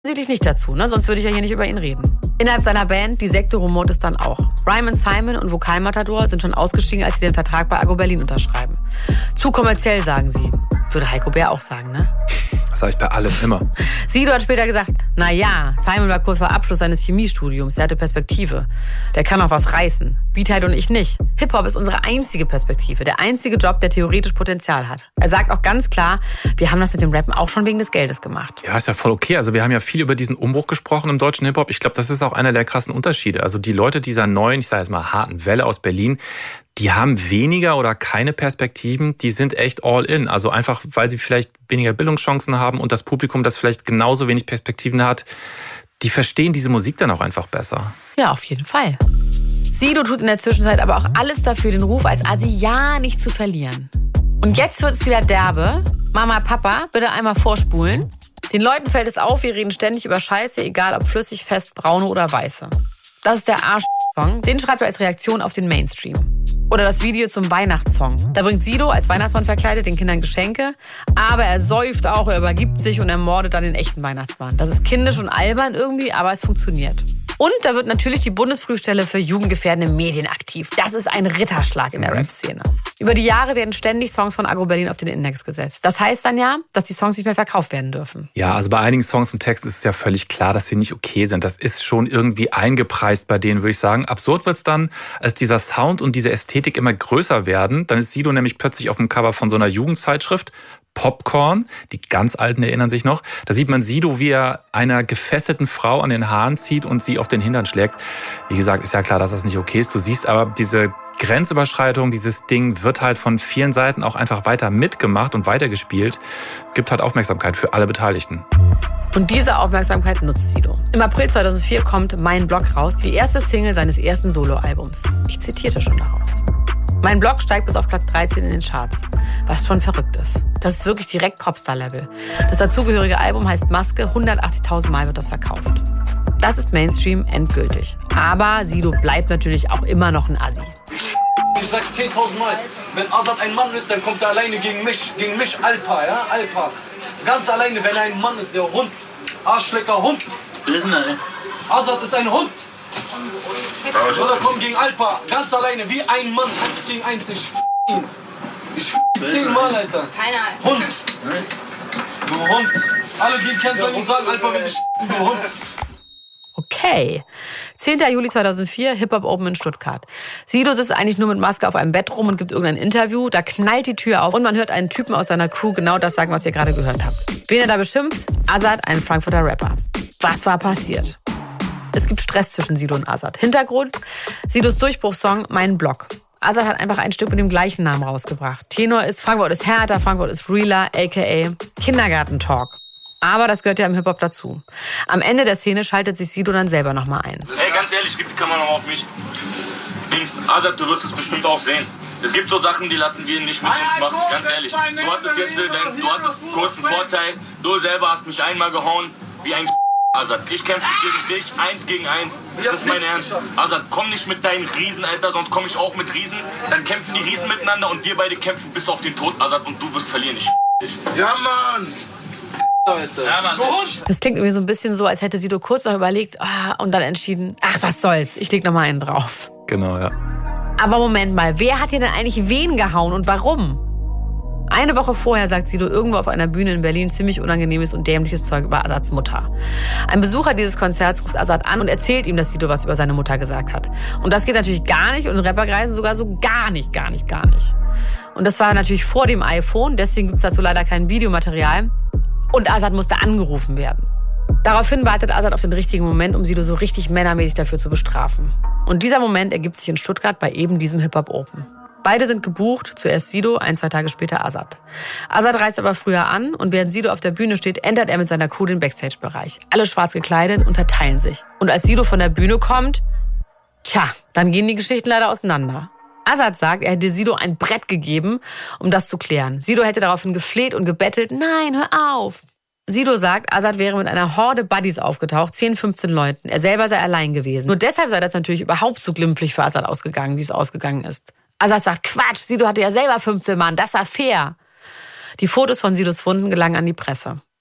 sieht dich nicht dazu, ne? Sonst würde ich ja hier nicht über ihn reden. Innerhalb seiner Band, die Sekte, rumort es dann auch. Ryman Simon und Vokalmatador sind schon ausgestiegen, als sie den Vertrag bei Agro Berlin unterschreiben. Zu kommerziell, sagen sie. Würde Heiko Bär auch sagen, ne? Das sage ich bei allem immer. Sido hat später gesagt, naja, Simon war kurz vor Abschluss seines Chemiestudiums, der hatte Perspektive. Der kann auch was reißen. Beatheit und ich nicht. Hip-Hop ist unsere einzige Perspektive, der einzige Job, der theoretisch Potenzial hat. Er sagt auch ganz klar, wir haben das mit dem Rappen auch schon wegen des Geldes gemacht. Ja, ist ja voll okay. Also wir haben ja viel über diesen Umbruch gesprochen im deutschen Hip-Hop. Ich glaube, das ist auch einer der krassen Unterschiede. Also die Leute dieser neuen, ich sage jetzt mal harten Welle aus Berlin, die haben weniger oder keine Perspektiven, die sind echt all in. Also einfach, weil sie vielleicht weniger Bildungschancen haben und das Publikum, das vielleicht genauso wenig Perspektiven hat, die verstehen diese Musik dann auch einfach besser. Ja, auf jeden Fall. Sido tut in der Zwischenzeit aber auch alles dafür, den Ruf als Assi ja nicht zu verlieren. Und jetzt wird es wieder derbe. Mama, Papa, bitte einmal vorspulen. Den Leuten fällt es auf, wir reden ständig über Scheiße, egal ob flüssig, fest, braune oder weiße. Das ist der Arsch-Song, den schreibt er als Reaktion auf den Mainstream. Oder das Video zum Weihnachtssong. Da bringt Sido als Weihnachtsmann verkleidet den Kindern Geschenke, aber er säuft auch, er übergibt sich und ermordet dann den echten Weihnachtsmann. Das ist kindisch und albern irgendwie, aber es funktioniert. Und da wird natürlich die Bundesprüfstelle für jugendgefährdende Medien aktiv. Das ist ein Ritterschlag in der Rap-Szene. Über die Jahre werden ständig Songs von Agro Berlin auf den Index gesetzt. Das heißt dann ja, dass die Songs nicht mehr verkauft werden dürfen. Ja, also bei einigen Songs und Texten ist es ja völlig klar, dass sie nicht okay sind. Das ist schon irgendwie eingepreist bei denen, würde ich sagen. Absurd wird's dann, als dieser Sound und diese Ästhetik immer größer werden. Dann ist Sido nämlich plötzlich auf dem Cover von so einer Jugendzeitschrift. Popcorn, die ganz Alten erinnern sich noch. Da sieht man Sido, wie er einer gefesselten Frau an den Haaren zieht und sie auf den Hintern schlägt. Wie gesagt, ist ja klar, dass das nicht okay ist. Du siehst aber, diese Grenzüberschreitung, dieses Ding wird halt von vielen Seiten auch einfach weiter mitgemacht und weitergespielt. Gibt halt Aufmerksamkeit für alle Beteiligten. Und diese Aufmerksamkeit nutzt Sido. Im April 2004 kommt Mein Block raus, die erste Single seines ersten Soloalbums. Ich zitierte schon daraus. Mein Block steigt bis auf Platz 13 in den Charts, was schon verrückt ist. Das ist wirklich direkt Popstar-Level. Das dazugehörige Album heißt Maske, 180.000 Mal wird das verkauft. Das ist Mainstream endgültig. Aber Sido bleibt natürlich auch immer noch ein Assi. Ich sag's 10.000 Mal, wenn Azad ein Mann ist, dann kommt er alleine gegen mich, Alpa, ja, Alpa. Ganz alleine, wenn er ein Mann ist, der Hund, Arschlecker Hund. Wer ist denn der? Azad ist ein Hund. Oder komm gegen Alpa, ganz alleine, wie ein Mann, 1 gegen 1, ich ihn. Ich 10-mal, Alter. Keiner. Hund. Du Hund. Alle, die ihn kennen, sollen nicht sagen, Alpa, wenn ich du Hund. Okay. 10. Juli 2004, Hip-Hop Open in Stuttgart. Sido sitzt eigentlich nur mit Maske auf einem Bett rum und gibt irgendein Interview. Da knallt die Tür auf und man hört einen Typen aus seiner Crew genau das sagen, was ihr gerade gehört habt. Wen er da beschimpft? Azad, ein Frankfurter Rapper. Was war passiert? Es gibt Stress zwischen Sido und Azad. Hintergrund: Sidos Durchbruchssong Mein Block. Azad hat einfach ein Stück mit dem gleichen Namen rausgebracht. Tenor ist Frankfurt ist härter, Frankfurt ist realer, a.k.a. Kindergarten-Talk. Aber das gehört ja im Hip-Hop dazu. Am Ende der Szene schaltet sich Sido dann selber nochmal ein. Ey, ganz ehrlich, gib die Kamera auf mich. Azad, du wirst es bestimmt auch sehen. Es gibt so Sachen, die lassen wir nicht mit uns machen, ganz ehrlich. Du hattest jetzt du hattest einen kurzen Vorteil. Du selber hast mich einmal gehauen, wie ein Azad. Ich kämpfe gegen dich, 1 gegen 1. Das ist mein Ernst. Azad, komm nicht mit deinen Riesen, Alter, sonst komme ich auch mit Riesen. Dann kämpfen die Riesen miteinander und wir beide kämpfen bis auf den Tod, Azad, und du wirst verlieren. Ich dich. Ja, Mann! Alter. Ja, Mann. Das klingt irgendwie so ein bisschen so, als hätte Sido kurz noch überlegt und dann entschieden, ach, was soll's, ich leg noch mal einen drauf. Genau, ja. Aber Moment mal, wer hat hier denn eigentlich wen gehauen und warum? Eine Woche vorher sagt Sido irgendwo auf einer Bühne in Berlin ziemlich unangenehmes und dämliches Zeug über Azads Mutter. Ein Besucher dieses Konzerts ruft Azad an und erzählt ihm, dass Sido was über seine Mutter gesagt hat. Und das geht natürlich gar nicht und in Rapperkreisen sogar so gar nicht. Und das war natürlich vor dem iPhone, deswegen gibt es dazu leider kein Videomaterial. Und Azad musste angerufen werden. Daraufhin wartet Azad auf den richtigen Moment, um Sido so richtig männermäßig dafür zu bestrafen. Und dieser Moment ergibt sich in Stuttgart bei eben diesem Hip-Hop Open. Beide sind gebucht, zuerst Sido, 1-2 Tage später Azad. Azad reist aber früher an und während Sido auf der Bühne steht, entert er mit seiner Crew den Backstage-Bereich. Alle schwarz gekleidet und verteilen sich. Und als Sido von der Bühne kommt, dann gehen die Geschichten leider auseinander. Azad sagt, er hätte Sido ein Brett gegeben, um das zu klären. Sido hätte daraufhin gefleht und gebettelt, nein, hör auf. Sido sagt, Azad wäre mit einer Horde Buddies aufgetaucht, 10, 15 Leuten. Er selber sei allein gewesen. Nur deshalb sei das natürlich überhaupt so glimpflich für Azad ausgegangen, wie es ausgegangen ist. Azad sagt, Quatsch, Sido hatte ja selber 15 Mann, das war fair. Die Fotos von Sidos Wunden gelangen an die Presse.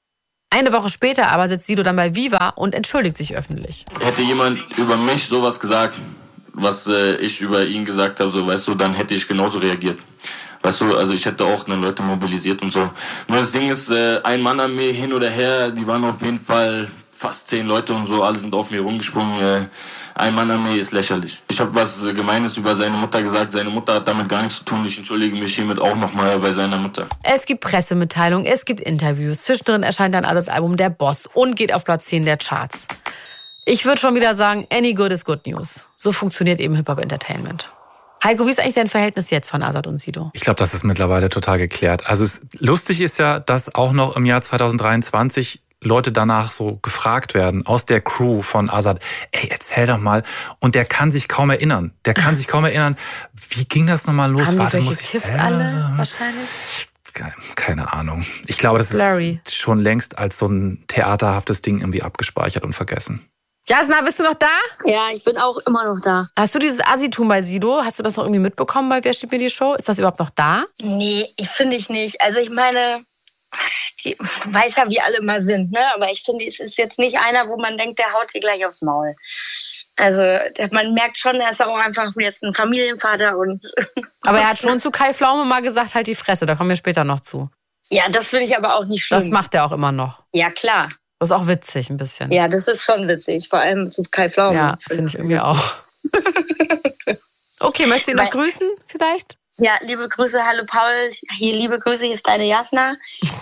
Eine Woche später aber sitzt Sido dann bei Viva und entschuldigt sich öffentlich. Hätte jemand über mich sowas gesagt, was ich über ihn gesagt habe, so, weißt du, dann hätte ich genauso reagiert. Weißt du, also ich hätte auch Leute mobilisiert und so. Nur das Ding ist, Ein-Mann-Armee hin oder her, die waren auf jeden Fall fast 10 Leute und so, alle sind auf mir rumgesprungen. Ein-Mann-Armee ist lächerlich. Ich habe was Gemeines über seine Mutter gesagt. Seine Mutter hat damit gar nichts zu tun. Ich entschuldige mich hiermit auch nochmal bei seiner Mutter. Es gibt Pressemitteilungen, es gibt Interviews. Zwischendrin erscheint dann das Album Der Boss und geht auf Platz 10 der Charts. Ich würde schon wieder sagen, any good is good news. So funktioniert eben Hip-Hop-Entertainment. Heiko, wie ist eigentlich dein Verhältnis jetzt von Azad und Sido? Ich glaube, das ist mittlerweile total geklärt. Also lustig ist ja, dass auch noch im Jahr 2023 Leute danach so gefragt werden aus der Crew von Azad, ey, erzähl doch mal. Und der kann sich kaum erinnern. Wie ging das nochmal los? Warte, muss ich selber alle wahrscheinlich? Keine Ahnung. Ich glaube, das ist schon längst als so ein theaterhaftes Ding irgendwie abgespeichert und vergessen. Jasna, bist du noch da? Ja, ich bin auch immer noch da. Hast du dieses Assi-Tum bei Sido? Hast du das noch irgendwie mitbekommen bei Wer steht mir die Show? Ist das überhaupt noch da? Nee, finde ich nicht. Also ich meine, die weiß ja, wie alle immer sind, ne? Aber ich finde, es ist jetzt nicht einer, wo man denkt, der haut dir gleich aufs Maul. Also man merkt schon, er ist auch einfach jetzt ein Familienvater. Aber er hat schon zu Kai Pflaume mal gesagt, halt die Fresse, da kommen wir später noch zu. Ja, das finde ich aber auch nicht schlimm. Das macht er auch immer noch. Ja, klar. Das ist auch witzig ein bisschen. Ja, das ist schon witzig, vor allem zu Kai Pflaume. Ja, finde ich irgendwie auch. Okay, möchtest du ihn noch grüßen vielleicht? Ja, liebe Grüße, hallo Paul. Hier, liebe Grüße, hier ist deine Jasna.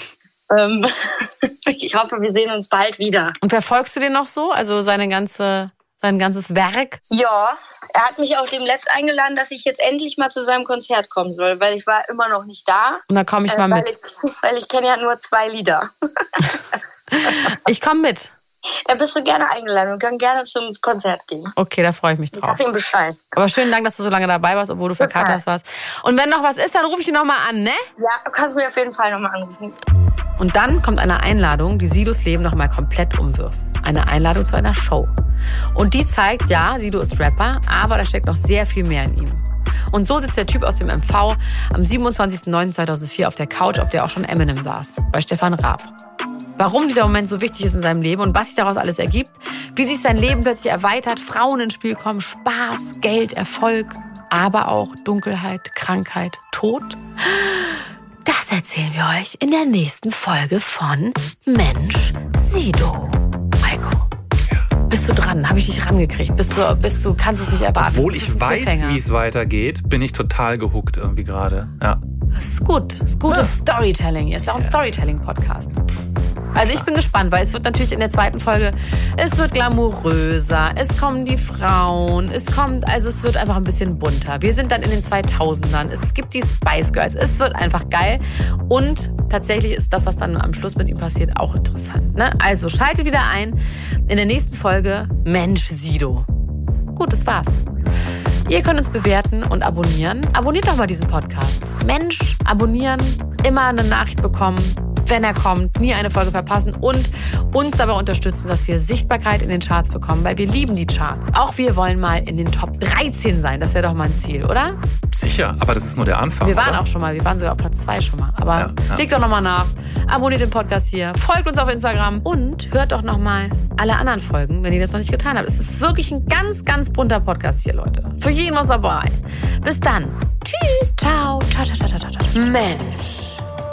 Ich hoffe, wir sehen uns bald wieder. Und verfolgst du den noch so? Also sein ganzes Werk? Ja, er hat mich auch demnächst eingeladen, dass ich jetzt endlich mal zu seinem Konzert kommen soll, weil ich war immer noch nicht da. Und da komme ich mal mit. Weil ich kenne ja nur 2 Lieder. Ich komme mit. Da bist du gerne eingeladen und können gerne zum Konzert gehen. Okay, da freue ich mich drauf. Ich sag ihm Bescheid. Aber schönen Dank, dass du so lange dabei warst, obwohl du verkatert warst. Und wenn noch was ist, dann rufe ich dich nochmal an, ne? Ja, du kannst mich auf jeden Fall nochmal anrufen. Und dann kommt eine Einladung, die Sidos Leben nochmal komplett umwirft. Eine Einladung zu einer Show. Und die zeigt, ja, Sido ist Rapper, aber da steckt noch sehr viel mehr in ihm. Und so sitzt der Typ aus dem MV am 27.09.2004 auf der Couch, auf der auch schon Eminem saß, bei Stefan Raab. Warum dieser Moment so wichtig ist in seinem Leben und was sich daraus alles ergibt, wie sich sein Leben plötzlich erweitert, Frauen ins Spiel kommen, Spaß, Geld, Erfolg, aber auch Dunkelheit, Krankheit, Tod. Das erzählen wir euch in der nächsten Folge von Mensch Sido. Heiko, bist du dran? Habe ich dich rangekriegt? Kannst du es nicht erwarten? Obwohl ich weiß, wie es weitergeht, bin ich total gehuckt irgendwie gerade. Ja. Das ist gut. Das ist gutes Storytelling. Ist ja auch ein Storytelling-Podcast. Also ich bin gespannt, weil es wird natürlich in der zweiten Folge, es wird glamouröser, es kommen die Frauen, es wird einfach ein bisschen bunter. Wir sind dann in den 2000ern, es gibt die Spice Girls, es wird einfach geil. Und tatsächlich ist das, was dann am Schluss mit ihm passiert, auch interessant. Ne? Also schaltet wieder ein in der nächsten Folge Mensch Sido. Gut, das war's. Ihr könnt uns bewerten und abonnieren. Abonniert doch mal diesen Podcast. Mensch, abonnieren, immer eine Nachricht bekommen, wenn er kommt, nie eine Folge verpassen und uns dabei unterstützen, dass wir Sichtbarkeit in den Charts bekommen, weil wir lieben die Charts. Auch wir wollen mal in den Top 13 sein. Das wäre doch mal ein Ziel, oder? Sicher, aber das ist nur der Anfang. Wir waren auch schon mal, wir waren sogar auf Platz 2 schon mal. Aber legt doch nochmal nach, abonniert den Podcast hier, folgt uns auf Instagram und hört doch nochmal alle anderen Folgen, wenn ihr das noch nicht getan habt. Es ist wirklich ein ganz, ganz bunter Podcast hier, Leute. Für jeden was dabei. Bis dann. Tschüss, ciao. Ciao, ciao, ciao, ciao, ciao. Mensch.